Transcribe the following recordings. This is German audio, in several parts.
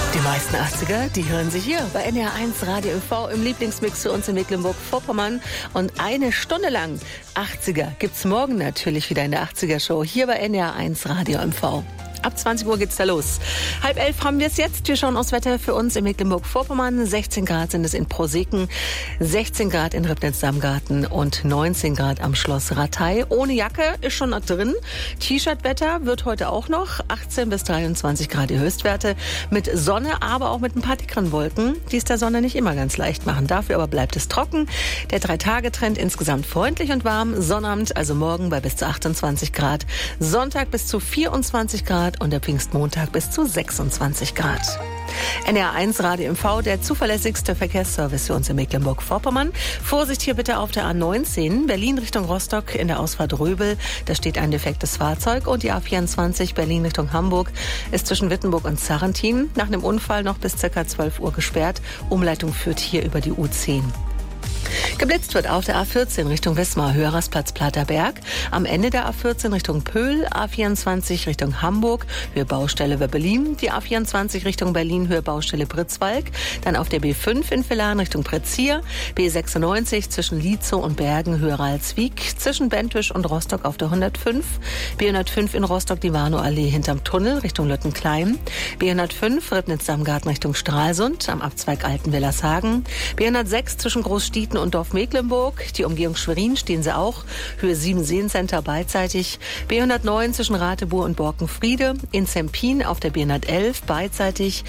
Die meisten 80er, die hören Sie hier bei NDR1 Radio ÖV im Lieblingsmix für uns in Mecklenburg-Vorpommern. Und eine Stunde lang 80er gibt's morgen natürlich wieder in der 80er-Show hier bei NDR1 Radio ÖV. Ab 20 Uhr geht's da los. 10:30 haben wir es jetzt. Wir schauen aufs Wetter für uns in Mecklenburg-Vorpommern. 16 Grad sind es in Proseken, 16 Grad in Ribnitz-Damgarten und 19 Grad am Schloss Ratay. Ohne Jacke ist schon noch drin. T-Shirt-Wetter wird heute auch noch. 18 bis 23 Grad die Höchstwerte. Mit Sonne, aber auch mit ein paar dickeren Wolken, die es der Sonne nicht immer ganz leicht machen. Dafür aber bleibt es trocken. Der 3-Tage-Trend insgesamt freundlich und warm. Sonnabend, also morgen bei bis zu 28 Grad. Sonntag bis zu 24 Grad. Und der Pfingstmontag bis zu 26 Grad. NDR1 Radio MV, der zuverlässigste Verkehrsservice für uns in Mecklenburg-Vorpommern. Vorsicht hier bitte auf der A19, Berlin Richtung Rostock in der Ausfahrt Röbel. Da steht ein defektes Fahrzeug. Und die A24 Berlin Richtung Hamburg ist zwischen Wittenburg und Zarrentin nach einem Unfall noch bis ca. 12 Uhr gesperrt. Umleitung führt hier über die U10. Geblitzt wird auf der A14 Richtung Wismar, Höhersplatz Platerberg. Am Ende der A14 Richtung Pöhl, A24 Richtung Hamburg, Höhe Baustelle Wöbbelin. Die A24 Richtung Berlin, Höhe Baustelle Pritzwalk. Dann auf der B5 in Villaren Richtung Pretzier. B96 zwischen Lietzow und Bergen, Höhe Ralswiek. Zwischen Bentwisch und Rostock auf der 105. B105 in Rostock, die Warnow-Allee hinterm Tunnel Richtung Löttenklein. B105 Ribnitz-Damgarten Richtung Stralsund am Abzweig Altenwillershagen. B106 zwischen Großstieten und Dorf Mecklenburg. Die Umgehung Schwerin stehen sie auch. Höhe 7 Seencenter beidseitig. B109 zwischen Ratebour und Borkenfriede. In Zempin auf der B111 beidseitig.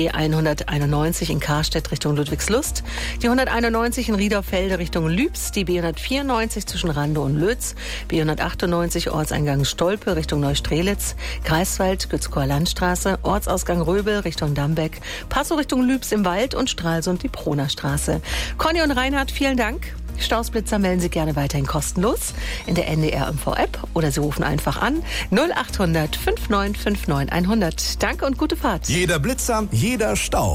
B191 in Karstedt Richtung Ludwigslust. Die 191 in Riederfelde Richtung Lübs. Die B194 zwischen Randow und Lötz. B198 Ortseingang Stolpe Richtung Neustrelitz. Greifswald, Gützkower Landstraße. Ortsausgang Röbel Richtung Dambeck. Passow Richtung Lübs im Wald und Stralsund die Proner Straße. Conny und Reinhard, vielen Dank. Stausblitzer melden Sie gerne weiterhin kostenlos in der NDR MV-App oder Sie rufen einfach an 0800 5959 100. Danke und gute Fahrt. Jeder Blitzer, jeder Stau.